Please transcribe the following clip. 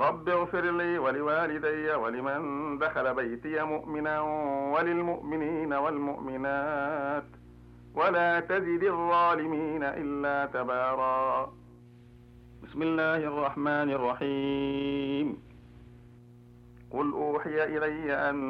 رب اغفر لي ولوالدي ولمن دخل بيتي مؤمنا وللمؤمنين والمؤمنات ولا تزد الظالمين إلا تبارا. بسم الله الرحمن الرحيم. قل أوحي إلي أن